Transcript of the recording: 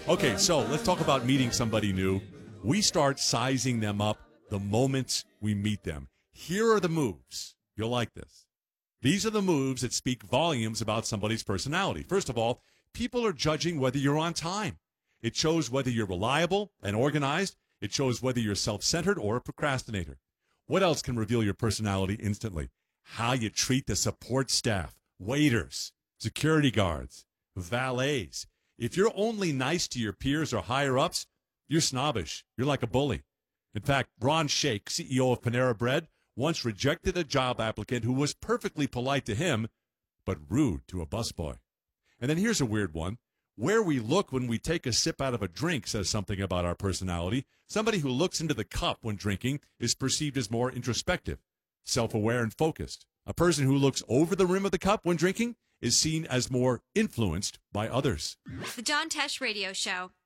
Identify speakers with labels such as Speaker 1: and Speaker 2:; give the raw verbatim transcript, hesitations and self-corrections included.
Speaker 1: Okay, so let's talk about meeting somebody new. We start sizing them up the moment we meet them. Here are the moves. You'll like this. These are the moves that speak volumes about somebody's personality. First of all, people are judging whether you're on time. It shows whether you're reliable and organized. It shows whether you're self-centered or a procrastinator. What else can reveal your personality instantly? How you treat the support staff, waiters, security guards, valets. If you're only nice to your peers or higher-ups, you're snobbish. You're like a bully. In fact, Ron Shaich, C E O of Panera Bread, once rejected a job applicant who was perfectly polite to him, but rude to a busboy. And then here's a weird one. Where we look when we take a sip out of a drink says something about our personality. Somebody who looks into the cup when drinking is perceived as more introspective, self-aware, and focused. A person who looks over the rim of the cup when drinking is seen as more influenced by others.
Speaker 2: The John Tesh Radio Show.